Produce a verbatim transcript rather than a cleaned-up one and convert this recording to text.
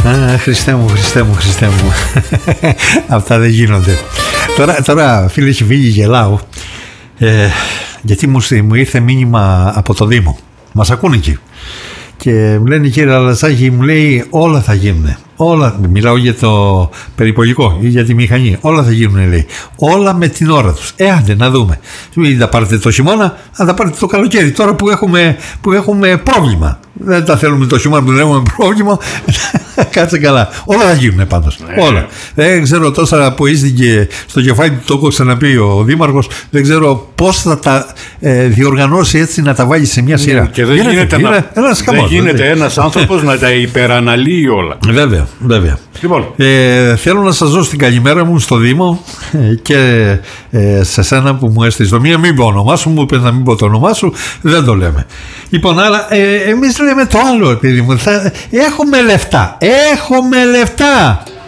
Α, Χριστέ μου, Χριστέ μου, Χριστέ μου. Αυτά δεν γίνονται. Τώρα, τώρα φίλε και φίλοι, γελάω. Ε, γιατί μου, μου ήρθε μήνυμα από το Δήμο. Μας ακούνε εκεί. Και μου λένε, κύριε Αλασάκη, μου λέει, όλα θα γίνουν. Όλα, μιλάω για το περιπολικό ή για τη μηχανή. Όλα θα γίνουν, λέει. Όλα με την ώρα τους. Ε, άντε να δούμε. Μην τα πάρετε το χειμώνα, αν τα πάρετε το καλοκαίρι. Τώρα που έχουμε, που έχουμε πρόβλημα. Δεν τα θέλουμε το χειμώνα που δεν έχουμε πρόβλημα. Κάτσε καλά. Όλα θα γίνουν πάντως. Ναι. Όλα. Δεν ξέρω τόσα που ίστηκε στο κεφάλι του, το έχω ξαναπεί ο Δήμαρχος. Δεν ξέρω πώς θα τα ε, διοργανώσει έτσι να τα βάλει σε μια σειρά. Και δεν γίνεται, γίνεται, να, ένας, δεν χαμός, γίνεται ένας άνθρωπος να τα υπεραναλύει όλα. Βέβαια. Βέβαια. Λοιπόν. Ε, θέλω να σας δώσω την καλημέρα μου στο Δήμο και ε, σε σένα που μου έστειλες το μία. Μην πω όνομά σου, μου είπες να μην πω το όνομά σου, δεν το λέμε. Λοιπόν, αλλά ε, εμείς λέμε το άλλο, επειδή μου θα, έχουμε λεφτά. Έχουμε λεφτά.